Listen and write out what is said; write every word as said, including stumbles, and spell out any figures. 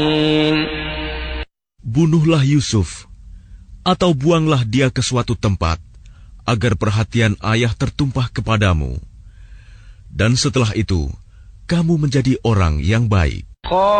Bunuhlah Yusuf, atau buanglah dia ke suatu tempat, agar perhatian ayah tertumpah kepadamu. Dan setelah itu, kamu menjadi orang yang baik.